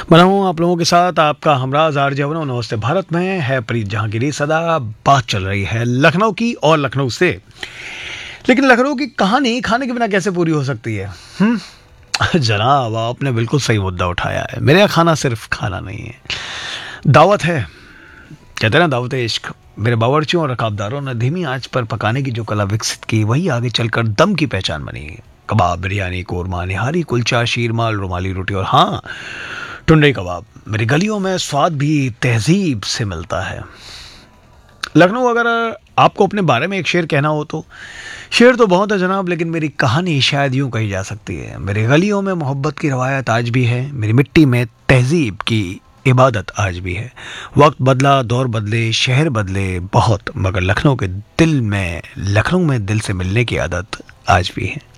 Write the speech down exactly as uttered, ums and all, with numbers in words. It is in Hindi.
बना हूँ आप लोगों के साथ आपका हमराज आरजे अवन। नमस्ते भारत में है प्रीत जहांगीरी। सदा बात चल रही है लखनऊ की और लखनऊ से, लेकिन लखनऊ की कहानी खाने के बिना कैसे पूरी हो सकती है? हम्म जनाब, आपने बिल्कुल सही मुद्दा उठाया है। मेरे यहाँ खाना सिर्फ खाना नहीं है, दावत है। कहते हैं ना, दावत इश्क। मेरे बावर्चियों और रकाबदारों ने धीमी आंच पर पकाने की जो कला विकसित की, वही आगे चलकर दम की पहचान बनी। कबाब, बिरयानी, कोरमा, निहारी, कुलचा, शीरमाल, रुमाली रोटी और हाँ, टुंडे कबाब। मेरी गलियों में स्वाद भी तहजीब से मिलता है। लखनऊ, अगर आपको अपने बारे में एक शेर कहना हो तो शेर तो बहुत है जनाब, लेकिन मेरी कहानी शायद यूं कही जा सकती है। मेरी गलियों में मोहब्बत की रवायत आज भी है, मेरी मिट्टी में तहजीब की इबादत आज भी है। वक्त बदला, दौर बदले, शहर बदले बहुत, मगर लखनऊ के दिल में, लखनऊ में दिल से मिलने की आदत आज भी है।